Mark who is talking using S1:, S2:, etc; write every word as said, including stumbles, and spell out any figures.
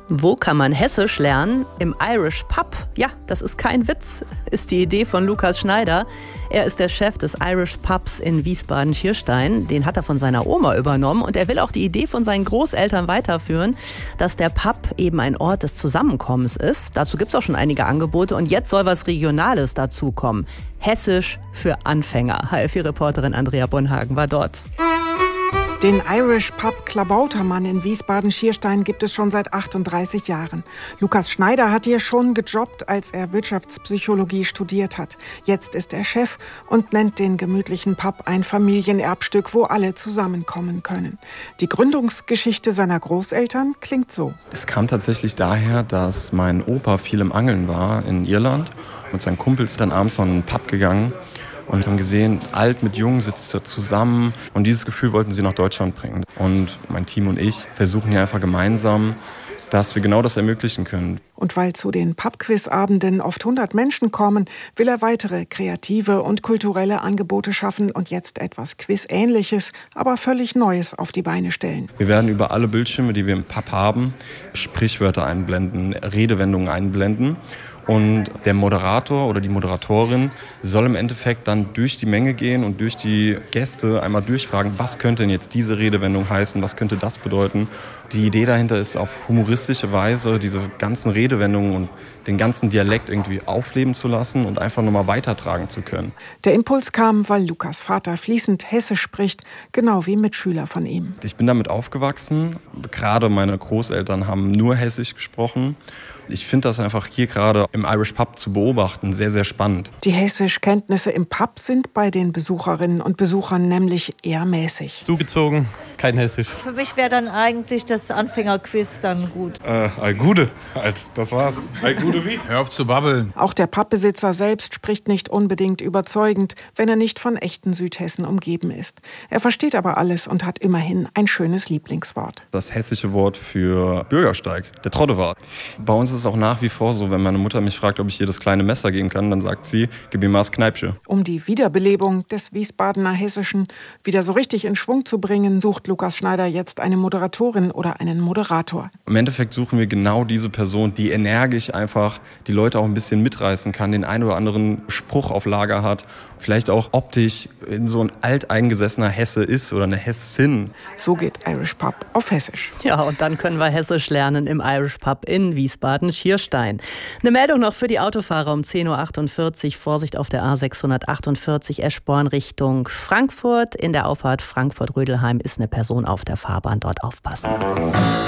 S1: Wo kann man Hessisch lernen? Im Irish Pub. Ja, das ist kein Witz, ist die Idee von Lukas Schneider. Er ist der Chef des Irish Pubs in Wiesbaden-Schierstein. Den hat er von seiner Oma übernommen und er will auch die Idee von seinen Großeltern weiterführen, dass der Pub eben ein Ort des Zusammenkommens ist. Dazu gibt es auch schon einige Angebote und jetzt soll was Regionales dazukommen. Hessisch für Anfänger. H L vier-Reporterin Andrea Bonhagen war dort.
S2: Den Irish Pub Klabautermann in Wiesbaden-Schierstein gibt es schon seit achtunddreißig Jahren. Lukas Schneider hat hier schon gejobbt, als er Wirtschaftspsychologie studiert hat. Jetzt ist er Chef und nennt den gemütlichen Pub ein Familienerbstück, wo alle zusammenkommen können. Die Gründungsgeschichte seiner Großeltern klingt so.
S3: Es kam tatsächlich daher, dass mein Opa viel im Angeln war in Irland. Mit seinen Kumpels dann abends noch in einen Pub gegangen. Und haben gesehen, alt mit jung sitzt da zusammen. Und dieses Gefühl wollten sie nach Deutschland bringen. Und mein Team und ich versuchen hier einfach gemeinsam, dass wir genau das ermöglichen können.
S2: Und weil zu den Pub-Quiz-Abenden oft hundert Menschen kommen, will er weitere kreative und kulturelle Angebote schaffen und jetzt etwas Quiz-Ähnliches, aber völlig Neues auf die Beine stellen.
S3: Wir werden über alle Bildschirme, die wir im Pub haben, Sprichwörter einblenden, Redewendungen einblenden. Und der Moderator oder die Moderatorin soll im Endeffekt dann durch die Menge gehen und durch die Gäste einmal durchfragen, was könnte denn jetzt diese Redewendung heißen, was könnte das bedeuten. Die Idee dahinter ist, auf humoristische Weise diese ganzen Redewendungen und den ganzen Dialekt irgendwie aufleben zu lassen und einfach nochmal weitertragen zu können.
S2: Der Impuls kam, weil Lukas Vater fließend Hessisch spricht, genau wie Mitschüler von ihm.
S3: Ich bin damit aufgewachsen. Gerade meine Großeltern haben nur Hessisch gesprochen. Ich finde das einfach hier gerade im Irish Pub zu beobachten sehr, sehr spannend.
S2: Die Hessischkenntnisse im Pub sind bei den Besucherinnen und Besuchern nämlich eher mäßig.
S4: Zugezogen, kein Hessisch.
S5: Für mich wäre dann eigentlich das Anfängerquiz dann gut.
S4: Äh, all Gude, halt, das war's. All Gude wie? Hör auf zu babbeln.
S2: Auch der Pubbesitzer selbst spricht nicht unbedingt überzeugend, wenn er nicht von echten Südhessen umgeben ist. Er versteht aber alles und hat immerhin ein schönes Lieblingswort.
S3: Das hessische Wort für Bürgersteig, der Trottewart. Bei uns ist es auch nach wie vor so, wenn meine Mutter mich fragt, ob ich ihr das kleine Messer geben kann, dann sagt sie, gib mir mal das Kneipsche.
S2: Um die Wiederbelebung des Wiesbadener Hessischen wieder so richtig in Schwung zu bringen, sucht Lukas Schneider jetzt eine Moderatorin oder einen Moderator.
S3: Im Endeffekt suchen wir genau diese Person, die energisch einfach die Leute auch ein bisschen mitreißen kann, den einen oder anderen Spruch auf Lager hat, vielleicht auch optisch in so ein alteingesessener Hesse ist oder eine Hessin.
S2: So geht Irish Pub auf Hessisch.
S1: Ja, und dann können wir Hessisch lernen im Irish Pub in Wiesbaden-Schierstein. Eine Meldung noch für die Autofahrer um zehn Uhr achtundvierzig. Vorsicht auf der A sechshundertachtundvierzig Eschborn Richtung Frankfurt. In der Auffahrt Frankfurt-Rödelheim ist eine Person auf der Fahrbahn. Dort aufpassen.